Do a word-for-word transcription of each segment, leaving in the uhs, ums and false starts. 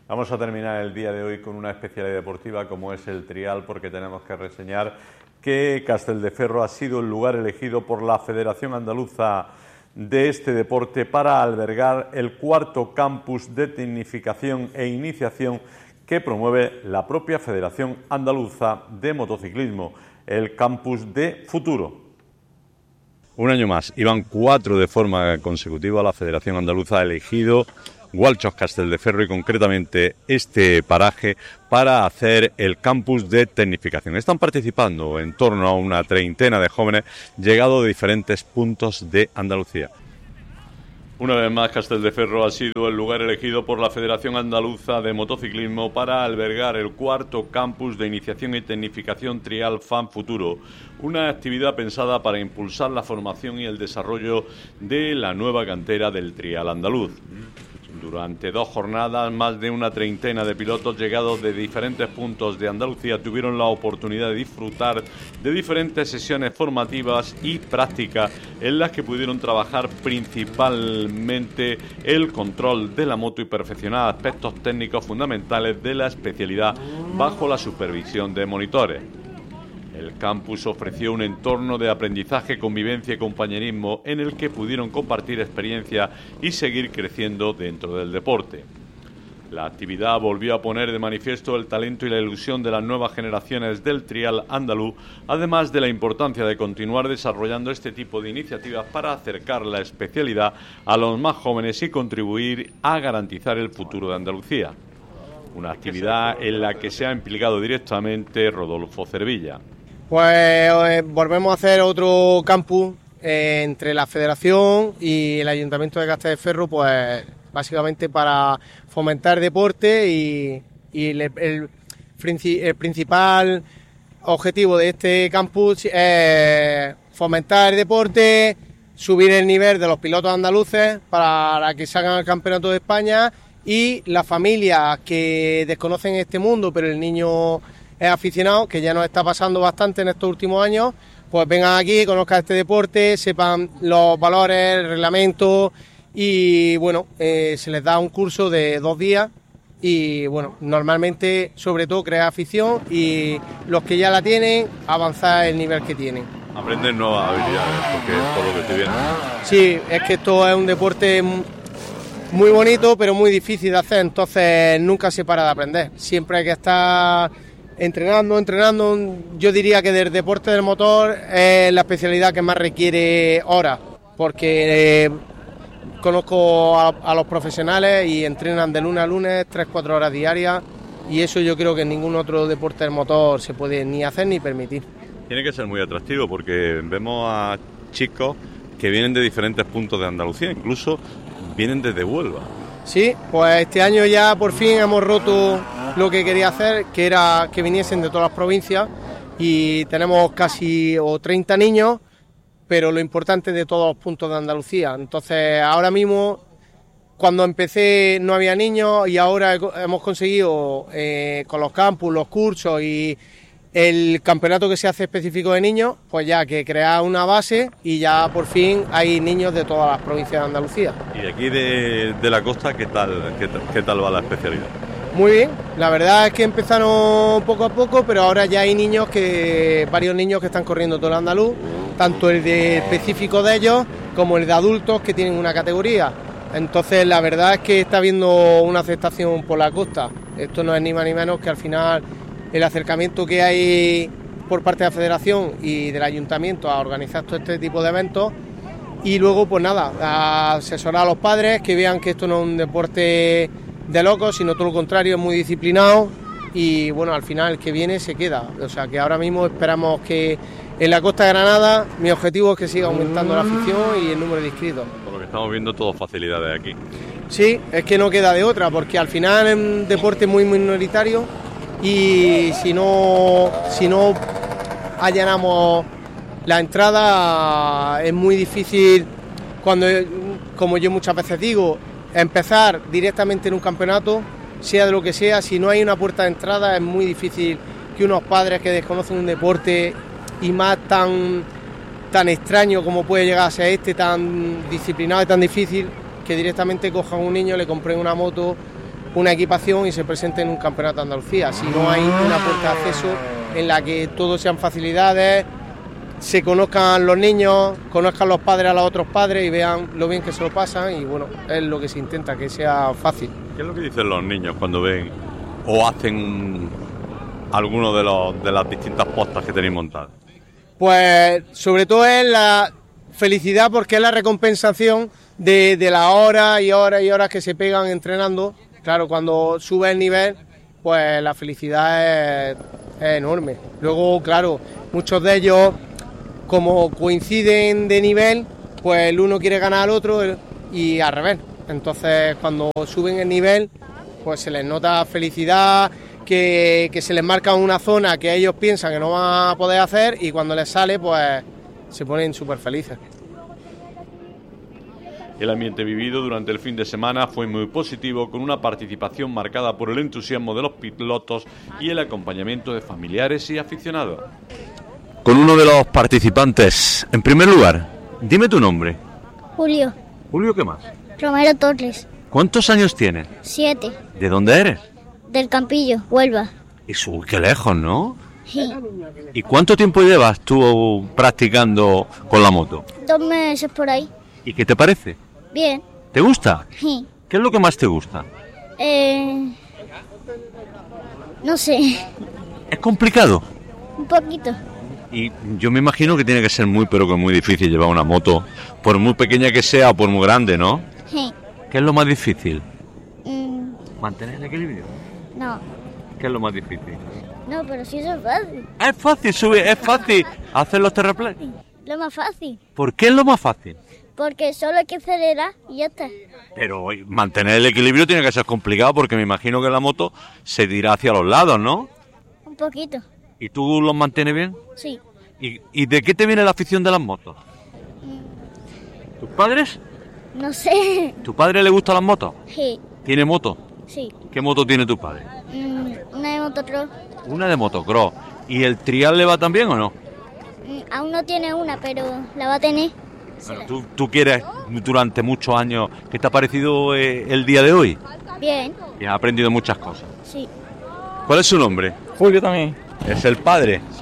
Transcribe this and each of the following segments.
Vamos a terminar el día de hoy con una especialidad deportiva como es el trial, porque tenemos que reseñar que Castelldefels ha sido el lugar elegido por la Federación Andaluza de este deporte para albergar el cuarto campus de tecnificación e iniciación que promueve la propia Federación Andaluza de Motociclismo, el Campus de Futuro. Un año más, y van cuatro de forma consecutiva, la Federación Andaluza ha elegido Gualchos Castelldefels y concretamente este paraje para hacer el campus de tecnificación. Están participando en torno a una treintena de jóvenes llegados de diferentes puntos de Andalucía. Una vez más, Castelldefels ha sido el lugar elegido por la Federación Andaluza de Motociclismo para albergar el cuarto campus de iniciación y tecnificación Trial Fan Futuro, una actividad pensada para impulsar la formación y el desarrollo de la nueva cantera del trial andaluz. Durante dos jornadas, más de una treintena de pilotos llegados de diferentes puntos de Andalucía tuvieron la oportunidad de disfrutar de diferentes sesiones formativas y prácticas en las que pudieron trabajar principalmente el control de la moto y perfeccionar aspectos técnicos fundamentales de la especialidad bajo la supervisión de monitores. El campus ofreció un entorno de aprendizaje, convivencia y compañerismo en el que pudieron compartir experiencia y seguir creciendo dentro del deporte. La actividad volvió a poner de manifiesto el talento y la ilusión de las nuevas generaciones del trial andaluz, además de la importancia de continuar desarrollando este tipo de iniciativas para acercar la especialidad a los más jóvenes y contribuir a garantizar el futuro de Andalucía. Una actividad en la que se ha implicado directamente Rodolfo Cervilla. Pues eh, volvemos a hacer otro campus eh, entre la Federación y el Ayuntamiento de Castelldefels, pues básicamente para fomentar deporte y, y el, el, el principal objetivo de este campus es fomentar el deporte, subir el nivel de los pilotos andaluces para que salgan al Campeonato de España, y las familias que desconocen este mundo, pero el niño es aficionado, que ya nos está pasando bastante en estos últimos años, pues vengan aquí, conozcan este deporte, sepan los valores, el reglamento, y bueno, eh, se les da un curso de dos días y bueno, normalmente sobre todo crea afición y los que ya la tienen, avanzar el nivel que tienen. Aprenden nuevas habilidades, porque es por lo que estoy viendo. Sí, es que esto es un deporte muy bonito, pero muy difícil de hacer, entonces nunca se para de aprender, siempre hay que estar entrenando, entrenando. Yo diría que del deporte del motor es la especialidad que más requiere horas, porque eh, conozco a, a los profesionales y entrenan de lunes a lunes, tres a cuatro horas diarias, y eso yo creo que en ningún otro deporte del motor se puede ni hacer ni permitir. Tiene que ser muy atractivo porque vemos a chicos que vienen de diferentes puntos de Andalucía, incluso vienen desde Huelva. Sí, pues este año ya por fin hemos roto lo que quería hacer, que era que viniesen de todas las provincias, y tenemos casi o treinta niños, pero lo importante es de todos los puntos de Andalucía. Entonces ahora mismo, cuando empecé no había niños y ahora hemos conseguido eh, con los campus, los cursos y el campeonato que se hace específico de niños, pues ya que crea una base y ya por fin hay niños de todas las provincias de Andalucía. ¿Y de aquí de, de la costa qué tal, qué, qué tal va la especialidad? Muy bien, la verdad es que empezaron poco a poco, pero ahora ya hay niños que, varios niños que están corriendo todo el andaluz, tanto el de específico de ellos como el de adultos que tienen una categoría. Entonces la verdad es que está habiendo una aceptación por la costa. Esto no es ni más ni menos que al final el acercamiento que hay por parte de la Federación y del Ayuntamiento a organizar todo este tipo de eventos, y luego pues nada, a asesorar a los padres que vean que esto no es un deporte de locos, sino todo lo contrario, es muy disciplinado, y bueno, al final el que viene se queda. O sea que ahora mismo esperamos que en la Costa de Granada, mi objetivo es que siga aumentando la afición y el número de inscritos. Por lo que estamos viendo, todo facilidades aquí. Sí, es que no queda de otra, porque al final es un deporte muy minoritario, y si no, si no allanamos la entrada es muy difícil, cuando, como yo muchas veces digo, empezar directamente en un campeonato, sea de lo que sea, si no hay una puerta de entrada es muy difícil que unos padres que desconocen un deporte, y más tan, tan extraño como puede llegar a ser este, tan disciplinado y tan difícil, que directamente cojan un niño, le compren una moto una equipación y se presenten en un campeonato de Andalucía. Si no hay una puerta de acceso en la que todo sean facilidades, se conozcan los niños, conozcan los padres a los otros padres y vean lo bien que se lo pasan, y bueno, es lo que se intenta, que sea fácil. ¿Qué es lo que dicen los niños cuando ven o hacen alguno de, los, de las distintas postas que tenéis montadas? Pues sobre todo es la felicidad, porque es la recompensación de, de las horas y horas y horas que se pegan entrenando. Claro, cuando sube el nivel, pues la felicidad es, es enorme. Luego, claro, muchos de ellos, como coinciden de nivel, pues el uno quiere ganar al otro y al revés. Entonces, cuando suben el nivel, pues se les nota felicidad, que, que se les marca una zona que ellos piensan que no van a poder hacer, y cuando les sale, pues se ponen súper felices. El ambiente vivido durante el fin de semana fue muy positivo, con una participación marcada por el entusiasmo de los pilotos y el acompañamiento de familiares y aficionados. Con uno de los participantes, en primer lugar, dime tu nombre. Julio. Julio, ¿qué más? Romero Torres. ¿Cuántos años tienes? Siete. ¿De dónde eres? Del Campillo, Huelva. Eso, uy, qué lejos, ¿no? Sí. ¿Y cuánto tiempo llevas tú practicando con la moto? Dos meses por ahí. ¿Y qué te parece? Bien. ¿Te gusta? Sí. ¿Qué es lo que más te gusta? Eh... No sé. ¿Es complicado? Un poquito. Y yo me imagino que tiene que ser muy, pero que muy difícil llevar una moto, por muy pequeña que sea o por muy grande, ¿no? Sí. ¿Qué es lo más difícil? Mm, ¿Mantener el equilibrio? no. ¿Qué es lo más difícil? No, pero sí eso es fácil. Es fácil subir, es fácil hacer los terraplanes. Lo más fácil. ¿Por qué es lo más fácil? Porque solo hay que acelerar y ya está. Pero mantener el equilibrio tiene que ser complicado, porque me imagino que la moto se dirá hacia los lados, ¿no? Un poquito. ¿Y tú los mantienes bien? Sí. ¿Y, y de qué te viene la afición de las motos? Mm, ¿Tus padres? no sé. ¿Tu padre le gustan las motos? Sí. ¿Tiene moto? Sí. ¿Qué moto tiene tu padre? Mm, una de motocross. Una de motocross. ¿Y el trial le va también o no? Mm, aún no tiene una, pero la va a tener. Bueno, ¿tú, tú quieres durante muchos años? ¿Qué te ha parecido eh, el día de hoy? Bien. Y has aprendido muchas cosas. Sí. ¿Cuál es su nombre? Julio también. ¿Es el padre? Sí.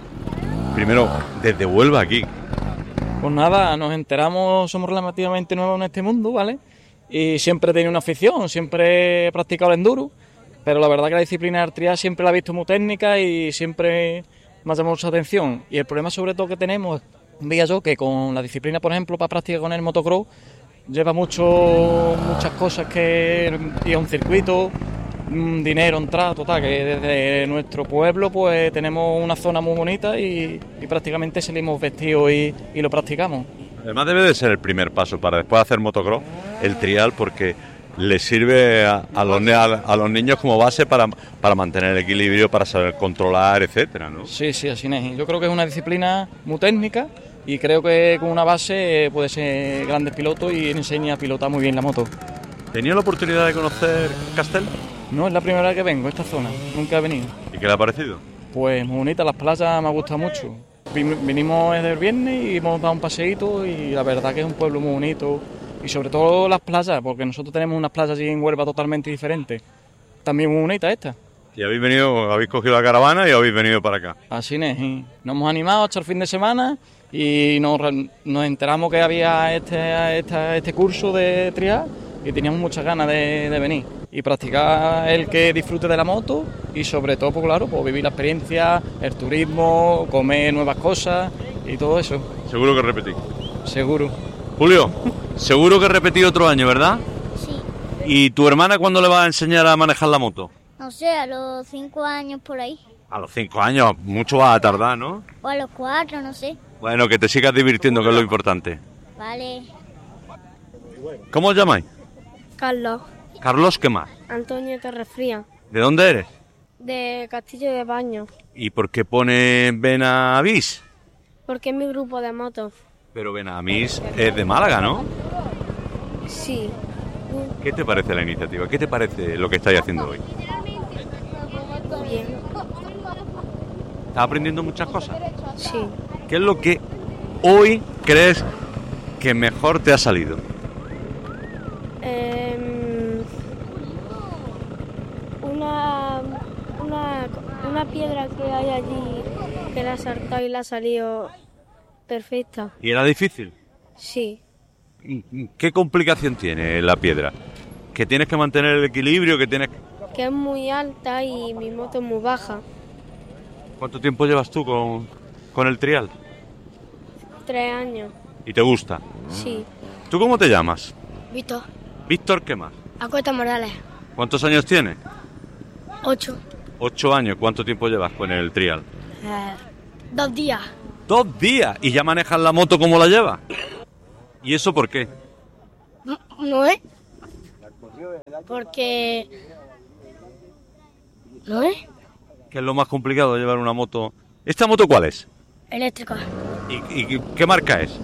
Primero, desde Huelva aquí. Pues nada, nos enteramos, somos relativamente nuevos en este mundo, ¿vale? Y siempre he tenido una afición, siempre he practicado el enduro, pero la verdad que la disciplina del trial siempre la he visto muy técnica y siempre me ha llamado mucha atención. Y el problema sobre todo que tenemos, veía yo, que con la disciplina, por ejemplo, para practicar con el motocross, lleva mucho, muchas cosas que ir a un circuito, dinero, entrada, total, que desde nuestro pueblo pues tenemos una zona muy bonita y, y prácticamente salimos vestidos y, y lo practicamos. Además debe de ser el primer paso para después hacer motocross, el trial, porque le sirve a, a, los, a, a los niños como base para, para mantener el equilibrio, para saber controlar, etcétera, ¿no? Sí, sí, así es. Yo creo que es una disciplina muy técnica y creo que con una base puede ser grandes pilotos y enseña a pilotar muy bien la moto. ¿Tenía la oportunidad de conocer Castel? No, es la primera vez que vengo a esta zona, nunca he venido. ¿Y qué le ha parecido? Pues muy bonita, las playas me gustan mucho. Vinimos desde el viernes y hemos dado un paseíto y la verdad que es un pueblo muy bonito. Y sobre todo las playas, porque nosotros tenemos unas playas allí en Huelva totalmente diferentes. También muy bonita esta. Y habéis venido, habéis cogido la caravana y habéis venido para acá. Así es, y nos hemos animado hasta el fin de semana y nos, nos enteramos que había este, este, este curso de trial y teníamos muchas ganas de, de venir y practicar el que disfrute de la moto y sobre todo, pues claro, pues vivir la experiencia, el turismo, comer nuevas cosas y todo eso. Seguro que repetí. Seguro. Julio, seguro que repetí otro año, ¿verdad? Sí. ¿Y tu hermana cuándo le va a enseñar a manejar la moto? No sé, a los cinco años por ahí. A los cinco años, mucho va a tardar, ¿no? O a los cuatro, no sé. Bueno, que te sigas divirtiendo, que es lo importante. Vale. ¿Cómo os llamáis? Carlos. Carlos, ¿qué más? Antonio Terrefría. ¿De dónde eres? De Castillo de Baños. ¿Y por qué pone Benavís? Porque es mi grupo de motos. Pero Benavís es de Málaga, ¿no? Sí. ¿Qué te parece la iniciativa? ¿Qué te parece lo que estáis haciendo hoy? Bien. ¿Estás aprendiendo muchas cosas? Sí. ¿Qué es lo que hoy crees que mejor te ha salido? Eh, una, una piedra que hay allí que la ha saltado y la ha salido perfecta. ¿Y era difícil? Sí, ¿Qué complicación tiene la piedra? ¿Que tienes que mantener el equilibrio? que tienes que es muy alta y mi moto es muy baja. ¿Cuánto tiempo llevas tú con, con el trial? Tres años, ¿Y te gusta? sí. ¿Tú cómo te llamas? Víctor, Víctor, ¿qué más? Acuesta Morales, ¿Cuántos años tienes? ocho. Ocho años. ¿Cuánto tiempo llevas con el trial? Eh, dos días. Dos días. ¿Y ya manejas la moto como la llevas? ¿Y eso por qué? ¿No es? Porque... ¿No es? ¿Qué es lo más complicado de llevar una moto? ¿Esta moto cuál es? Eléctrica. ¿Y, y qué marca es?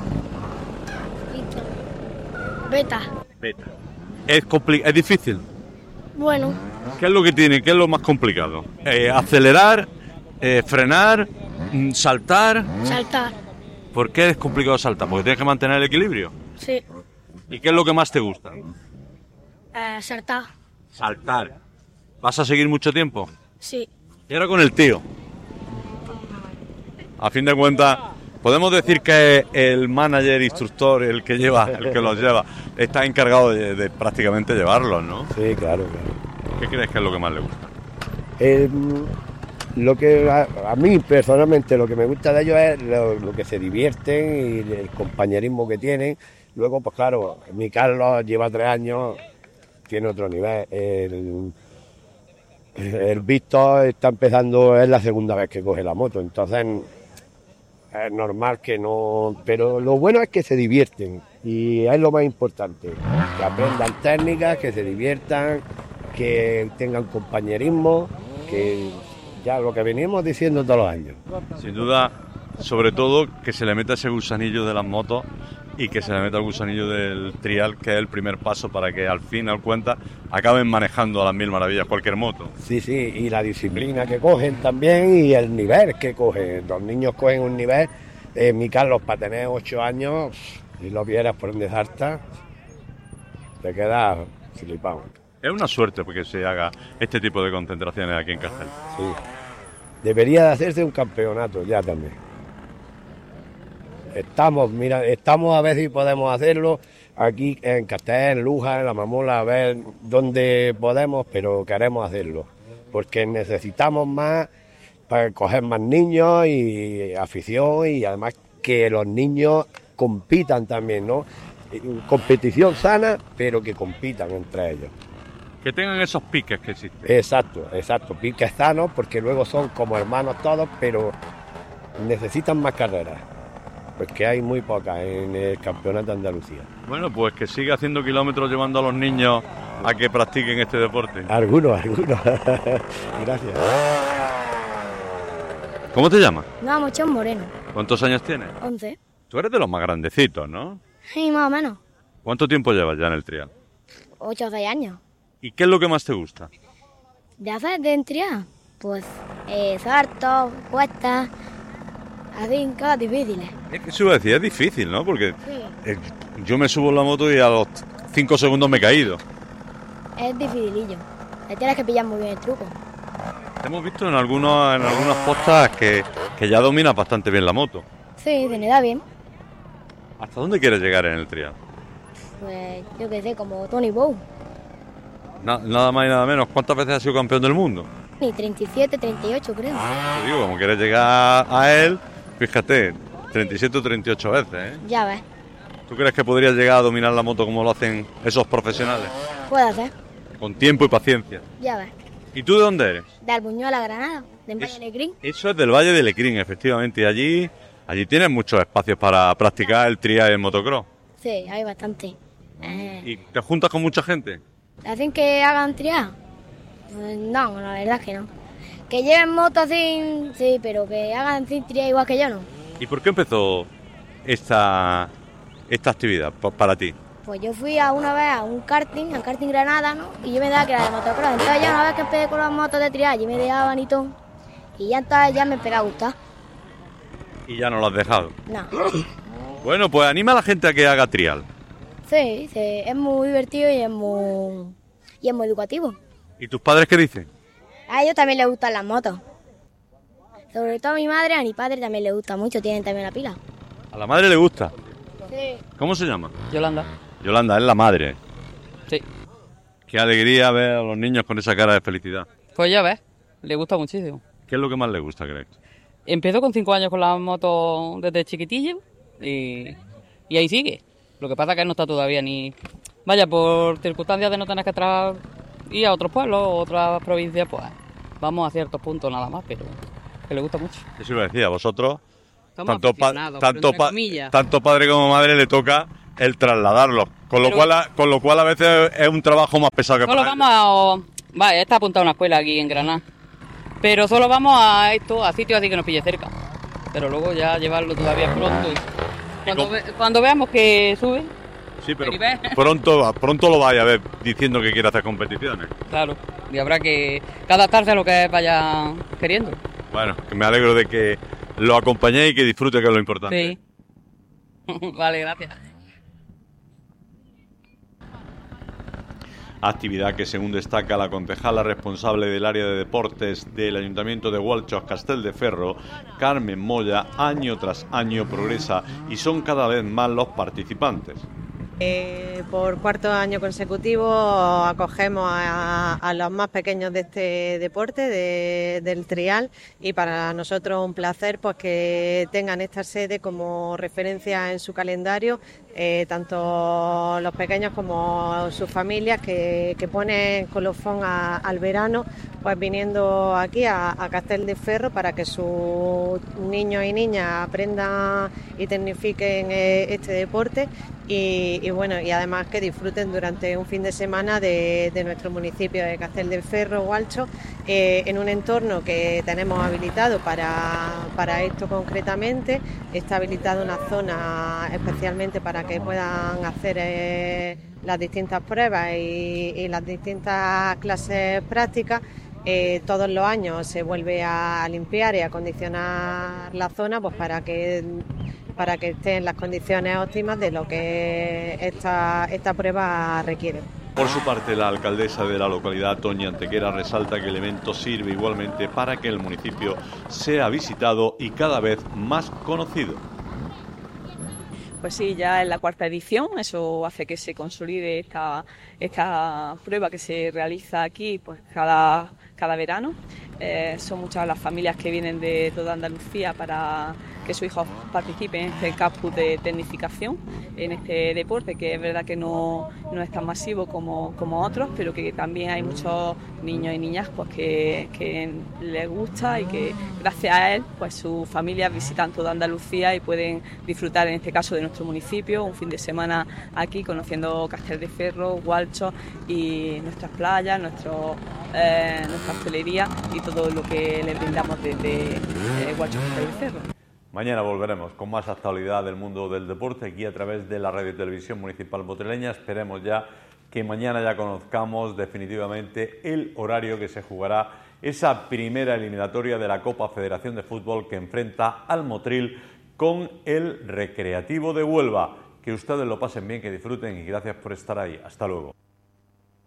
Beta. Beta. ¿Es, compli- ¿Es difícil? Bueno, ¿Qué es lo que tiene? ¿Qué es lo más complicado? Eh, ¿Acelerar? Eh, ¿Frenar? mm, ¿Saltar? saltar. ¿Por qué es complicado saltar? Porque tienes que mantener el equilibrio. Sí. ¿Y qué es lo que más te gusta? Eh, saltar. Saltar. ¿Vas a seguir mucho tiempo? Sí. Y ahora con el tío. A fin de cuentas, podemos decir que el manager, instructor, el que lleva, el que los lleva, está encargado de, de prácticamente llevarlos, ¿no? Sí, claro, claro. ¿Qué crees que es lo que más le gusta? Eh, lo que a, a mí personalmente lo que me gusta de ellos es lo, lo que se divierten y el compañerismo que tienen. Luego, pues claro, mi Carlos lleva tres años, tiene otro nivel. El, el Víctor está empezando, es la segunda vez que coge la moto, entonces es normal que no... Pero lo bueno es que se divierten y es lo más importante, que aprendan técnicas, que se diviertan, que tengan compañerismo, que ya lo que venimos diciendo todos los años. Sin duda, sobre todo, que se le meta ese gusanillo de las motos y que se le meta el gusanillo del trial, que es el primer paso para que al fin, al cuenta, acaben manejando a las mil maravillas cualquier moto. Sí, sí, y la disciplina que cogen también y el nivel que cogen. Los niños cogen un nivel, eh, mi Carlos, para tener ocho años, y lo vieras por donde salta, te quedas flipado. Es una suerte porque se haga este tipo de concentraciones aquí en Castel. Sí. Debería de hacerse un campeonato ya también. Estamos, mira, estamos a ver si podemos hacerlo aquí en Castel, en Luján, en La Mamola, a ver dónde podemos, pero queremos hacerlo. Porque necesitamos más para coger más niños y afición y además que los niños compitan también, ¿no? Competición sana, pero que compitan entre ellos. Que tengan esos piques que existen. Exacto, exacto, piques sanos, porque luego son como hermanos todos, pero necesitan más carreras, porque hay muy pocas en el campeonato de Andalucía. Bueno, pues que siga haciendo kilómetros llevando a los niños a que practiquen este deporte. Algunos, algunos. Gracias. ¿Cómo te llamas? No, Mochón Moreno. ¿Cuántos años tienes? once. Tú eres de los más grandecitos, ¿no? Sí, más o menos. ¿Cuánto tiempo llevas ya en el trial? ocho o seis años. ¿Y qué es lo que más te gusta? ¿De hacer de trial? Pues eh, saltos, cuestas, así cosas difíciles. Es que eso iba a decir, es difícil, ¿no? Porque Sí. eh, yo me subo en la moto y a los cinco segundos me he caído. Es dificilillo. Le tienes que pillar muy bien el truco. Te hemos visto en, algunos, en algunas postas que, que ya dominas bastante bien la moto. Sí, se le da bien. ¿Hasta dónde quieres llegar en el trial? Pues yo qué sé, como Tony Bow. Na- nada más y nada menos. ¿Cuántas veces has sido campeón del mundo? Ni treinta y siete, treinta y ocho creo. Te digo, como quieres llegar a él, fíjate, treinta y siete o treinta y ocho veces, ¿eh? Ya ves. ¿Tú crees que podrías llegar a dominar la moto como lo hacen esos profesionales? Puede hacer. Con tiempo y paciencia. Ya ves. ¿Y tú de dónde eres? De Albuñol a Granada, de Es- Valle Negrín. Eso es del Valle de Lecrín, efectivamente. Y allí, allí tienes muchos espacios para practicar el trial y el motocross. Sí, hay bastante. Eh, ¿Y te juntas con mucha gente? ¿Hacen que hagan trial? Pues no, la verdad es que no. Que lleven moto así, sí, pero que hagan sin trial igual que yo no. ¿Y por qué empezó esta, esta actividad pa- para ti? Pues yo fui a una vez a un karting, al karting Granada, ¿no? Y yo me daba que era de motocross. Entonces ya una vez que empecé con las motos de trial, yo me dejaban y todo. Y ya entonces ya me empezó a gustar. Y ya no lo has dejado. No. Bueno, pues anima a la gente a que haga trial. Sí, sí, es muy divertido y es muy, y es muy educativo. ¿Y tus padres qué dicen? A ellos también les gustan las motos. Sobre todo a mi madre, a mi padre también le gusta mucho, tienen también la pila. ¿A la madre le gusta? Sí. ¿Cómo se llama? Yolanda. Yolanda, es la madre. Sí. Qué alegría ver a los niños con esa cara de felicidad. Pues ya ves, le gusta muchísimo. ¿Qué es lo que más le gusta, crees? Empezó con cinco años con la moto desde chiquitillo y, y ahí sigue. Lo que pasa es que él no está todavía ni... Vaya, por circunstancias de no tener que tra... ir a otros pueblos o otras provincias, pues vamos a ciertos puntos nada más, pero que le gusta mucho. Eso iba a decir, a vosotros, Estamos tanto, pa aficionados, tanto, pero entre pa comillas. tanto padre como madre le toca el trasladarlos, con lo, Pero- cual, a, con lo cual a veces es un trabajo más pesado que Solo para vamos a... Vale, está apuntado a una escuela aquí en Granada. Pero solo vamos a esto, a sitios así que nos pille cerca. Pero luego ya llevarlo todavía pronto. Y cuando, cómo? ve- cuando veamos que sube, Sí, pero ¿Y ves? pronto, pronto lo vaya a ver diciendo que quiere hacer competiciones. claro, y habrá que adaptarse a lo que vaya queriendo. Bueno, que me alegro de que lo acompañéis y que disfrute, que es lo importante. Sí. Vale, gracias. Actividad que, según destaca la concejala responsable del área de deportes del Ayuntamiento de Gualchos, Castelldefels, Carmen Moya, año tras año progresa y son cada vez más los participantes. Eh, por cuarto año consecutivo acogemos a, a los más pequeños de este deporte, de- del trial, y para nosotros un placer pues que tengan esta sede como referencia en su calendario, eh, tanto los pequeños como sus familias que, que ponen colofón a- al verano, pues viniendo aquí a, a Castelldefels para que sus niños y niñas aprendan y tecnifiquen eh, este deporte. Y, y bueno, y además que disfruten durante un fin de semana de, de nuestro municipio de Castelldefels, Gualchos, eh, en un entorno que tenemos habilitado para, para esto concretamente. Está habilitada una zona especialmente para que puedan hacer eh, las distintas pruebas y, y las distintas clases prácticas. Eh, todos los años se vuelve a limpiar y a acondicionar la zona pues para que para que esté en las condiciones óptimas de lo que esta, esta prueba requiere. Por su parte, la alcaldesa de la localidad, Toñi Antequera, resalta que el evento sirve igualmente para que el municipio sea visitado y cada vez más conocido. Pues sí, ya es la cuarta edición, eso hace que se consolide esta, esta prueba que se realiza aquí pues cada, cada verano. Eh, son muchas las familias que vienen de toda Andalucía para que sus hijos participen en este campus de tecnificación, en este deporte que es verdad que no, no es tan masivo como, como otros, pero que también hay muchos niños y niñas pues que, que les gusta y que gracias a él pues sus familias visitan toda Andalucía y pueden disfrutar en este caso de nuestro municipio, un fin de semana aquí conociendo Castelldefels, Gualchos y nuestras playas, nuestro, eh, nuestra hostelería y todo lo que les brindamos desde eh, Gualchos Castelldefels. Mañana volveremos con más actualidad del mundo del deporte aquí a través de la Radio y Televisión Municipal Botileña. Esperemos ya que mañana ya conozcamos definitivamente el horario que se jugará esa primera eliminatoria de la Copa Federación de Fútbol que enfrenta al Motril con el Recreativo de Huelva. Que ustedes lo pasen bien, que disfruten y gracias por estar ahí. Hasta luego.